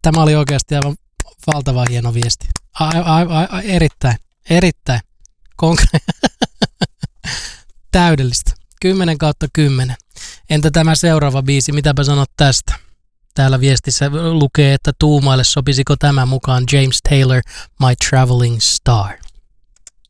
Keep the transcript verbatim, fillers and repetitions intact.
Tämä oli oikeasti aivan valtava hieno viesti. Ai, ai, ai, ai, erittäin, erittäin konkre- täydellistä. kymmenen kautta kymmenen. Entä tämä seuraava biisi, mitäpä sanot tästä? Täällä viestissä lukee, että tuumaille sopisiko tämä mukaan James Taylor, My Traveling Star.